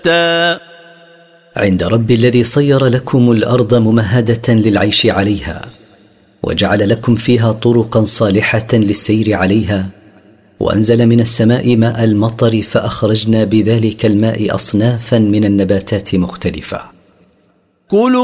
عند رب الذي صير لكم الأرض ممهدة للعيش عليها، وجعل لكم فيها طرقا صالحة للسير عليها، وأنزل من السماء ماء المطر فأخرجنا بذلك الماء أصنافا من النباتات مختلفة. كلوا